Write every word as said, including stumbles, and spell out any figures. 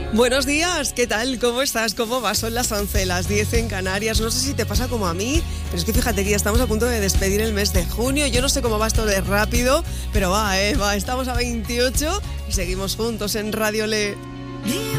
Buenos días, ¿qué tal? ¿Cómo estás? ¿Cómo vas? Son las once, las diez en Canarias. No sé si te pasa como a mí, pero es que fíjate que ya estamos a punto de despedir el mes de junio. Yo no sé cómo va esto de rápido, pero va, ¿eh? Va, estamos a veintiocho y seguimos juntos en Radio Le.